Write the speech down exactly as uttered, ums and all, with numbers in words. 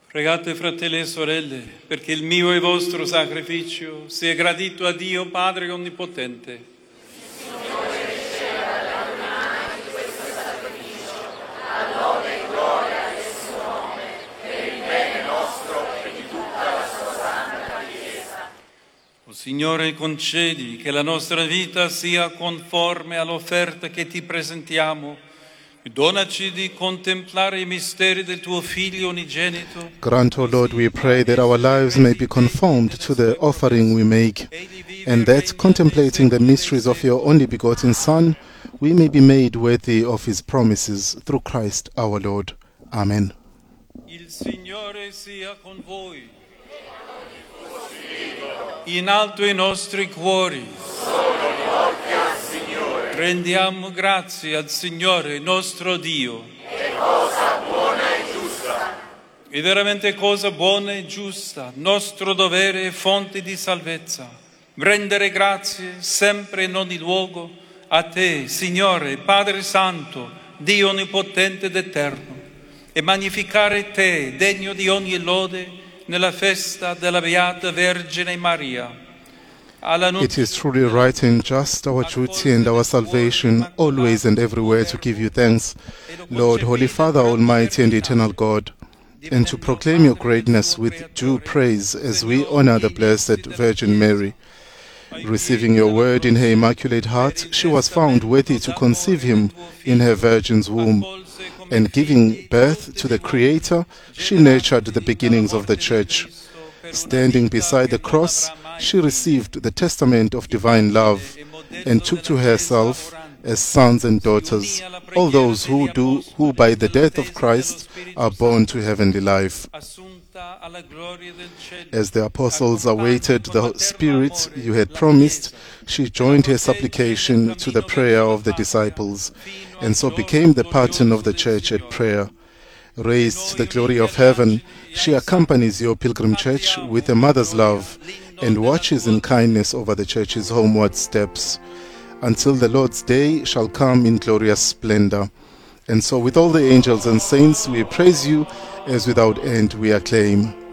Pregate, fratelli e sorelle, perché il mio e vostro sacrificio sia gradito a Dio Padre Onnipotente. Signore, riceva dalle mani questo sacrificio, a lode e gloria del suo nome, per il bene nostro e di tutta la sua santa Chiesa. O Signore, concedi che la nostra vita sia conforme all'offerta che ti presentiamo. Donaci di contemplare i misteri del tuo Figlio unigenito. Grant, O Lord, we pray that our lives may be conformed to the offering we make, and that, contemplating the mysteries of your only begotten Son, we may be made worthy of his promises, through Christ our Lord. Amen. Il Signore sia con voi. In alto i nostri cuori. Sono rivolti al Signore. Rendiamo grazie al Signore nostro Dio. È cosa buona e giusta. È veramente cosa buona e giusta, nostro dovere e fonte di salvezza. Rendere grazie sempre in ogni luogo a te, Signore, Padre Santo, Dio Onnipotente ed Eterno, e magnificare te, degno di ogni lode, nella festa della Beata Vergine Maria. It is truly right and just, our duty and our salvation, always and everywhere to give you thanks, Lord, Holy Father, Almighty and Eternal God, and to proclaim your greatness with due praise as we honor the Blessed Virgin Mary. Receiving your word in her Immaculate Heart, she was found worthy to conceive him in her Virgin's womb, and giving birth to the Creator, she nurtured the beginnings of the Church. Standing beside the cross, she received the testament of divine love and took to herself as sons and daughters all those who do who by the death of Christ are born to heavenly life. As the apostles awaited the Spirit you had promised, she joined her supplication to the prayer of the disciples, and so became the pattern of the Church at prayer. Raised to the glory of heaven, she accompanies your pilgrim church with a mother's love and watches in kindness over the Church's homeward steps, until the Lord's day shall come in glorious splendor. And so with all the angels and saints we praise you, as without end we acclaim.